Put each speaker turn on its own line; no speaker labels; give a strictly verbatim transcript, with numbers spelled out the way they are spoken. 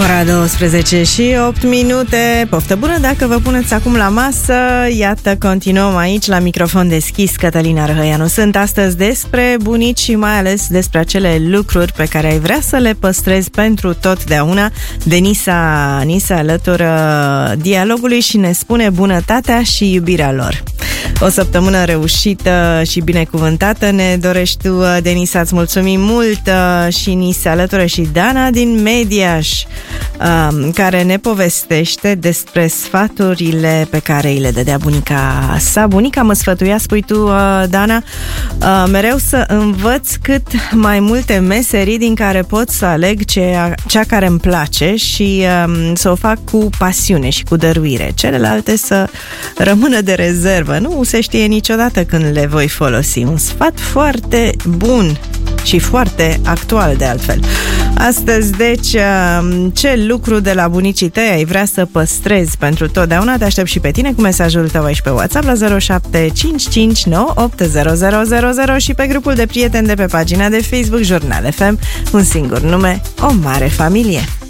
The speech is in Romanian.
Ora douăsprezece și opt minute. Poftă bună dacă vă puneți acum la masă. Iată, continuăm aici la microfon deschis. Cătălina Răhăianu sunt astăzi despre bunici și mai ales despre acele lucruri pe care ai vrea să le păstrezi pentru totdeauna. Denisa ni se alătură dialogului și ne spune bunătatea și iubirea lor. O săptămână reușită și binecuvântată ne dorești tu, Denisa, îți mulțumim mult. Și ni se alătură și Dana din Mediaș, care ne povestește despre sfaturile pe care îi le dădea bunica sa. Bunica mă sfătuia, spui tu, Dana, mereu să învăț cât mai multe meserii din care pot să aleg cea, cea care îmi place și să o fac cu pasiune și cu dăruire. Celelalte să rămână de rezervă. Nu se știe niciodată când le voi folosi. Un sfat foarte bun și foarte actual, de altfel. Astăzi, deci, ce lucru de la bunicii tăi ai vrea să păstrezi pentru totdeauna? Te aștept și pe tine cu mesajul tău aici pe WhatsApp la zero șapte cinci cinci nouă opt zero zero zero zero și pe grupul de prieteni de pe pagina de Facebook Jurnal F M. Un singur nume, o mare familie.